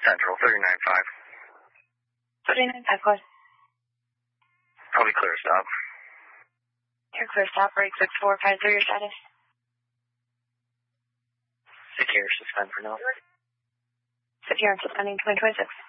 Central, 39.5. 39.5, go ahead. Probably clear stop. You're clear stop, break 6453, your status? Secure, suspend for now. Secure and suspending 2026.